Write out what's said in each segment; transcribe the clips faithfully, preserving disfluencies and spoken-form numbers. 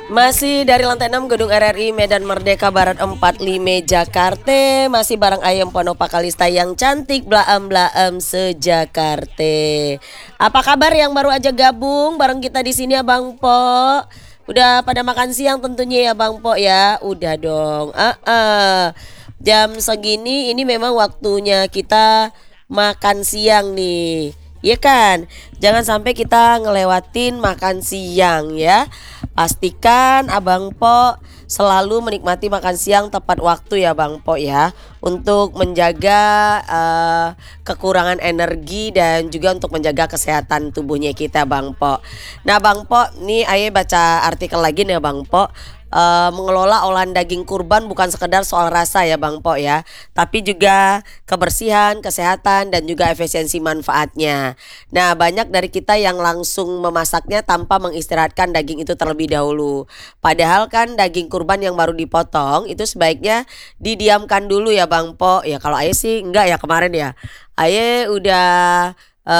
Masih dari lantai enam Gedung R R I Medan Merdeka Barat empat puluh lima Jakarta. Masih bareng Ayam Ponopa Kalista yang cantik blaem-blaem se-Jakarta. Apa kabar yang baru aja gabung bareng kita di sini Abang Po? Udah pada makan siang tentunya ya Bang Po ya. Udah dong. Uh -uh. Jam segini ini memang waktunya kita makan siang nih. Iya kan? Jangan sampai kita ngelewatin makan siang ya. Pastikan Abang Po selalu menikmati makan siang tepat waktu ya Bang Po ya. Untuk menjaga uh, kekurangan energi dan juga untuk menjaga kesehatan tubuhnya kita Bang Po. Nah Bang Po, nih Aye baca artikel lagi nih Bang Po. Uh, mengelola olahan daging kurban bukan sekedar soal rasa ya Bang Po ya, tapi juga kebersihan, kesehatan dan juga efisiensi manfaatnya. Nah banyak dari kita yang langsung memasaknya tanpa mengistirahatkan daging itu terlebih dahulu. Padahal kan daging kurban yang baru dipotong itu sebaiknya didiamkan dulu ya Bang Po. Ya kalau Aye sih enggak ya kemarin ya. Aye udah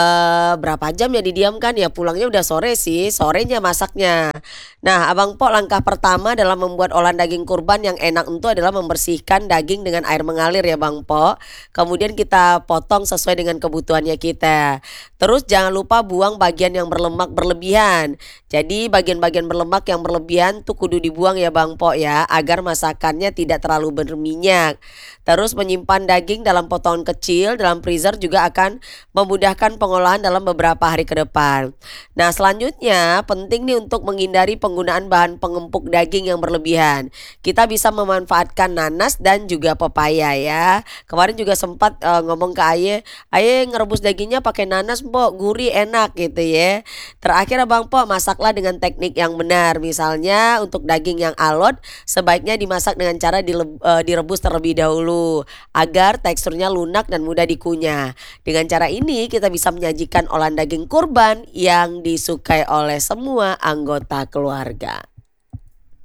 eh berapa jam ya didiamkan ya, pulangnya udah sore sih, sorenya masaknya. Nah, Abang Po langkah pertama dalam membuat olahan daging kurban yang enak itu adalah membersihkan daging dengan air mengalir ya Bang Po. Kemudian kita potong sesuai dengan kebutuhannya kita. Terus jangan lupa buang bagian yang berlemak berlebihan. Jadi bagian-bagian berlemak yang berlebihan tuh kudu dibuang ya Bang Po ya, agar masakannya tidak terlalu berminyak. Terus menyimpan daging dalam potongan kecil dalam freezer juga akan memudahkan pengolahan dalam beberapa hari ke depan. Nah selanjutnya penting nih untuk menghindari penggunaan bahan pengempuk daging yang berlebihan. Kita bisa memanfaatkan nanas dan juga pepaya ya. Kemarin juga sempat uh, ngomong ke Aye, Aye ngerebus dagingnya pakai nanas Po, gurih enak gitu ya. Terakhir Abang Po masaklah dengan teknik yang benar. Misalnya untuk daging yang alot sebaiknya dimasak dengan cara dile, uh, direbus terlebih dahulu agar teksturnya lunak dan mudah dikunyah. Dengan cara ini kita bisa menyajikan olahan daging kurban yang disukai oleh semua anggota keluarga.